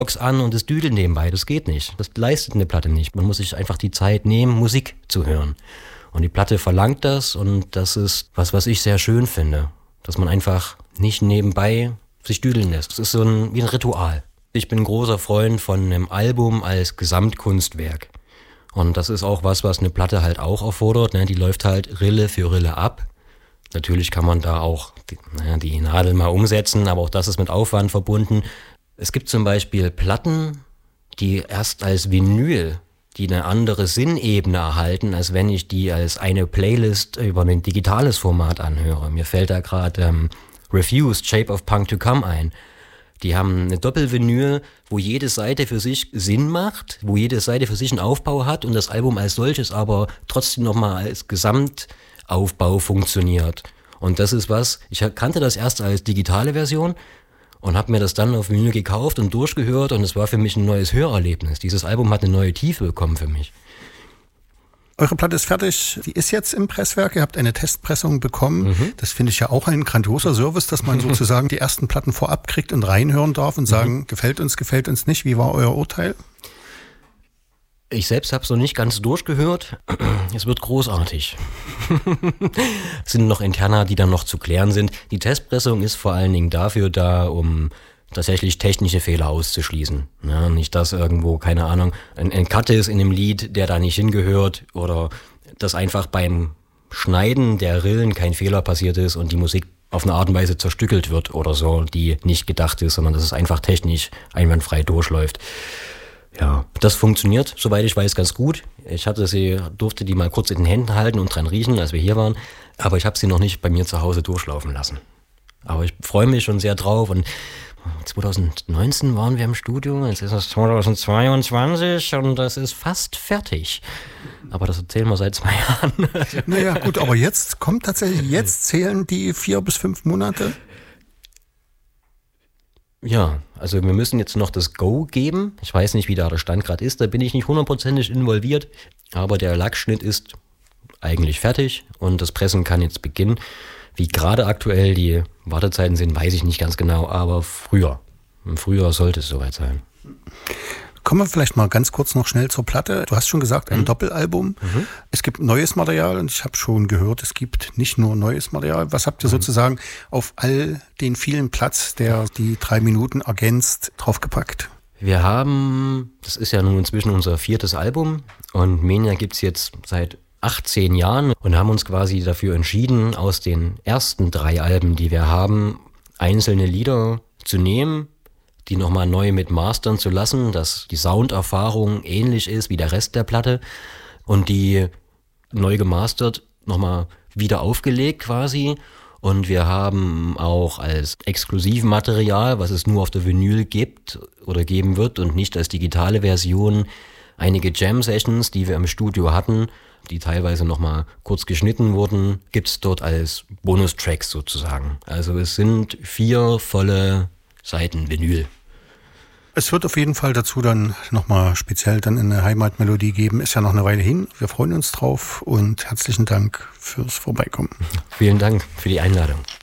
Box an und es düdelt nebenbei. Das geht nicht. Das leistet eine Platte nicht. Man muss sich einfach die Zeit nehmen, Musik zu hören. Und die Platte verlangt das und das ist was ich sehr schön finde. Dass man einfach nicht nebenbei sich düdeln lässt. Das ist so wie ein Ritual. Ich bin ein großer Freund von einem Album als Gesamtkunstwerk. Und das ist auch was eine Platte halt auch erfordert. Ne? Die läuft halt Rille für Rille ab. Natürlich kann man da auch die Nadel mal umsetzen, aber auch das ist mit Aufwand verbunden. Es gibt zum Beispiel Platten, die erst als Vinyl, die eine andere Sinnebene erhalten, als wenn ich die als eine Playlist über ein digitales Format anhöre. Mir fällt da gerade Refused, Shape of Punk to Come ein. Die haben eine Doppelvinyl, wo jede Seite für sich Sinn macht, wo jede Seite für sich einen Aufbau hat und das Album als solches aber trotzdem nochmal als Gesamtaufbau funktioniert. Und das ist ich kannte das erst als digitale Version und habe mir das dann auf Vinyl gekauft und durchgehört und es war für mich ein neues Hörerlebnis. Dieses Album hat eine neue Tiefe bekommen für mich. Eure Platte ist fertig, die ist jetzt im Presswerk, ihr habt eine Testpressung bekommen. Das finde ich ja auch ein grandioser Service, dass man sozusagen die ersten Platten vorab kriegt und reinhören darf und sagen, gefällt uns nicht. Wie war euer Urteil? Ich selbst habe es noch nicht ganz durchgehört. Es wird großartig. Es sind noch Interna, die dann noch zu klären sind. Die Testpressung ist vor allen Dingen dafür da, um tatsächlich technische Fehler auszuschließen. Ja, nicht, dass irgendwo, keine Ahnung, ein Cut ist in einem Lied, der da nicht hingehört oder dass einfach beim Schneiden der Rillen kein Fehler passiert ist und die Musik auf eine Art und Weise zerstückelt wird oder so, die nicht gedacht ist, sondern dass es einfach technisch einwandfrei durchläuft. Ja, das funktioniert, soweit ich weiß, ganz gut. Ich durfte die mal kurz in den Händen halten und dran riechen, als wir hier waren, aber ich habe sie noch nicht bei mir zu Hause durchlaufen lassen. Aber ich freue mich schon sehr drauf und 2019 waren wir im Studio, jetzt ist es 2022 und das ist fast fertig. Aber das erzählen wir seit 2 Jahren. Naja, gut, aber jetzt zählen die 4 bis 5 Monate. Ja, also wir müssen jetzt noch das Go geben. Ich weiß nicht, wie da der Stand gerade ist, da bin ich nicht 100% involviert, aber der Lackschnitt ist eigentlich fertig und das Pressen kann jetzt beginnen. Wie gerade aktuell die Wartezeiten sind, weiß ich nicht ganz genau, aber im Frühjahr sollte es soweit sein. Kommen wir vielleicht mal ganz kurz noch schnell zur Platte. Du hast schon gesagt, ein Doppelalbum. Es gibt neues Material und ich habe schon gehört, es gibt nicht nur neues Material. Was habt ihr sozusagen auf all den vielen Platz, der die 3 Minuten ergänzt, draufgepackt? Wir haben, das ist ja nun inzwischen unser 4. Album und Menia gibt's jetzt seit 18 Jahren und haben uns quasi dafür entschieden, aus den ersten 3 Alben, die wir haben, einzelne Lieder zu nehmen, die nochmal neu mit mastern zu lassen, dass die Sounderfahrung ähnlich ist wie der Rest der Platte und die neu gemastert nochmal wieder aufgelegt quasi. Und wir haben auch als Exklusivmaterial, was es nur auf der Vinyl gibt oder geben wird und nicht als digitale Version, einige Jam-Sessions, die wir im Studio hatten, die teilweise nochmal kurz geschnitten wurden, gibt's dort als Bonustracks sozusagen. Also es sind 4 volle Seiten Vinyl. Es wird auf jeden Fall dazu dann nochmal speziell dann eine Heimatmelodie geben. Ist ja noch eine Weile hin. Wir freuen uns drauf und herzlichen Dank fürs Vorbeikommen. Vielen Dank für die Einladung.